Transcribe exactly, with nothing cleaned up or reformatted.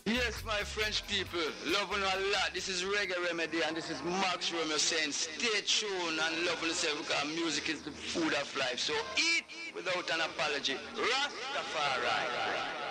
Yes, my French people, loving a lot. This is Reggae Remedy and this is Max Romeo saying stay tuned and love yourself because music is the food of life. So eat without an apology. Rastafari.